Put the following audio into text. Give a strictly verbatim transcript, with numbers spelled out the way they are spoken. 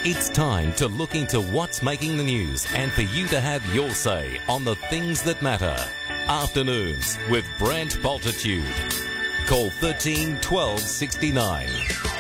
It's time to look into what's making the news and for you to have your say on the things that matter. Afternoons with Brent Bultitude. Call thirteen twelve sixty-nine.